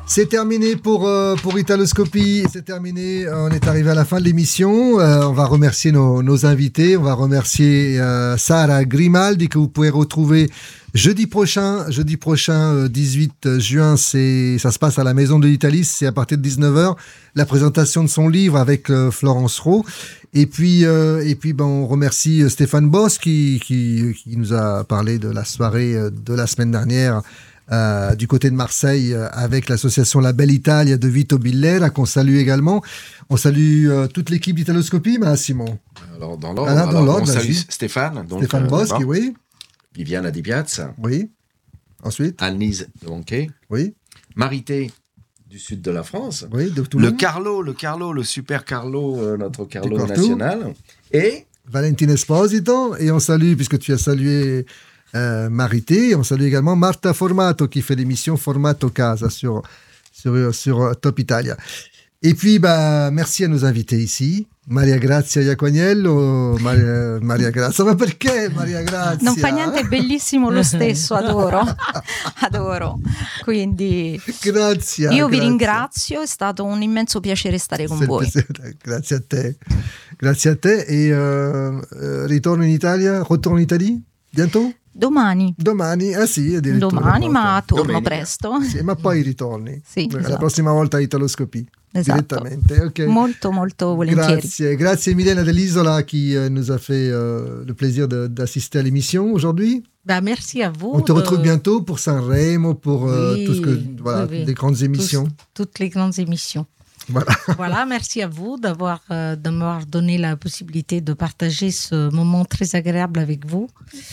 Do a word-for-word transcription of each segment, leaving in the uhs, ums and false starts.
C'est terminé pour, euh, pour Italoscopie, c'est terminé, on est arrivé à la fin de l'émission, euh, on va remercier nos, nos invités, on va remercier euh, Sara Grimaldi que vous pouvez retrouver jeudi prochain, jeudi prochain euh, dix-huit juin, c'est, ça se passe à la Maison de l'Italie, c'est à partir de dix-neuf heures, la présentation de son livre avec euh, Florence Rowe. Et puis, euh, et puis ben, on remercie Stéphane Boss qui, qui, qui nous a parlé de la soirée de la semaine dernière Euh, du côté de Marseille euh, avec l'association La Belle Italia de Vito Billera qu'on salue également. On salue euh, toute l'équipe d'Italoscopie, mais Simon. Alors dans l'ordre, Alors, dans alors, l'ordre on salue vas-y. Stéphane, donc, Stéphane euh, Boschi, oui. Viviana Di Piazza. Oui. Ensuite. Annelise Lonquet. Oui. Marité du sud de la France. Oui, de Toulon. Le Carlo, le Carlo, le super Carlo, euh, notre Carlo Cortou. national. Et Valentin Esposito. Et on salue, puisque tu as salué Euh, Marité, on salue également Marta Formato qui fait l'émission Formato Casa sur, sur, sur Top Italia. Et puis, bah, merci à nos invités ici. Maria Grazia Iaquaniello, Maria, Maria Grazia, ma perché Maria Grazia? Non fa niente, è bellissimo lo stesso, adoro, adoro. Quindi grazie. Io vi grazie. ringrazio, è stato un immenso piacere stare con Sempre, voi. sempre, grazie a te, grazie a te. E uh, uh, ritorno in Italia, ritorno in Italia, bientôt? Domani. Domani, ah sì, addirittura. Domani, ma torno Domenica. presto. Sì, ma poi ritorni. Sì, La esatto. prossima volta a Italoscopie. Esatto. Direttamente, ok. Molto, molto volentieri. Grazie, grazie Milena Dell'Isola qui euh, nous a fait euh, le plaisir de, d'assister à l'émission aujourd'hui. Bah, merci à vous. On te de... retrouve bientôt pour Sanremo, pour euh, Oui, tout ce que, voilà, oui, oui. les grandes émissions. Tous- toutes les grandes émissions. Voilà. Voilà, merci à vous d'avoir, euh, de m'avoir donné la possibilité de partager ce moment très agréable avec vous.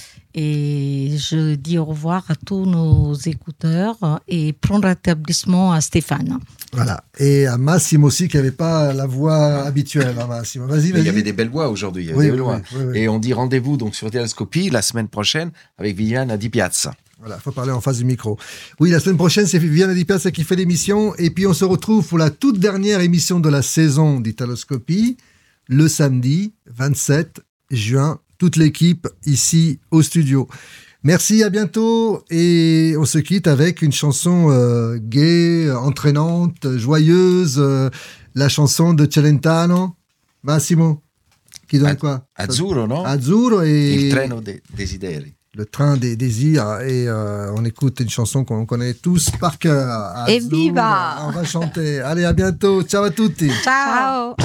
Et je dis au revoir à tous nos écouteurs et prompt rétablissement à Stéphane. Voilà. Et à Massimo aussi, qui n'avait pas la voix habituelle. Hein, Massimo. Vas-y, Mais vas-y. il y avait des belles voix aujourd'hui. Il y avait Oui, des oui, belles voix. oui, oui, oui. Et on dit rendez-vous donc sur Italoscopie la semaine prochaine avec Viviana Di Piazza. Voilà, faut parler en face du micro. Oui, la semaine prochaine, c'est Viviana Di Piazza qui fait l'émission. Et puis, on se retrouve pour la toute dernière émission de la saison d'Italoscopie, le samedi vingt-sept juin. Toute l'équipe ici au studio. Merci, à bientôt. Et on se quitte avec une chanson euh, gaie, entraînante, joyeuse. Euh, la chanson de Celentano. Massimo, qui donne Az- quoi? Azzurro, no? Azzurro et... Il treno dei desideri. Le train des désirs. Et euh, on écoute une chanson qu'on connaît tous par cœur. Azzurro. Evviva! On va chanter. Allez, à bientôt. Ciao à tutti. Ciao.